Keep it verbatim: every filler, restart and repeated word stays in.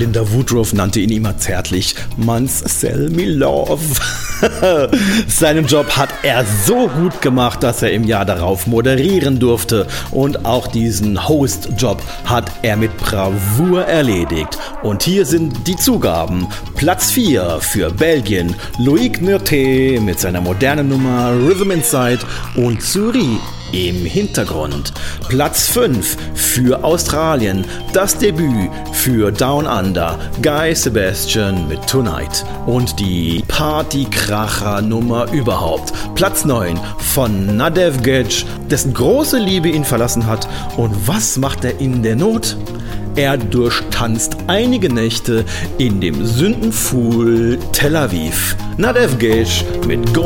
Linda Woodruff nannte ihn immer zärtlich Mansell Milove. Seinen Job hat er so gut gemacht, dass er im Jahr darauf moderieren durfte. Und auch diesen Host-Job hat er mit Bravour erledigt. Und hier sind die Zugaben. Platz vier für Belgien, Loïc Murté mit seiner modernen Nummer Rhythm Inside und Souris im Hintergrund. Platz fünf für Australien, das Debüt für Down Under, Guy Sebastian mit Tonight und die Partykracher-Nummer überhaupt. Platz neun von Nadev Gage, dessen große Liebe ihn verlassen hat. Und was macht er in der Not? Er durchtanzt einige Nächte in dem Sündenpfuhl Tel Aviv. Nadev Gage mit Go